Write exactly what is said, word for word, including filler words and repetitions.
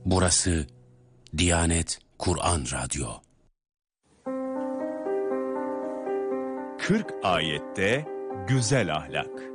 Burası Diyanet Kur'an Radyo. kırk ayette güzel ahlak.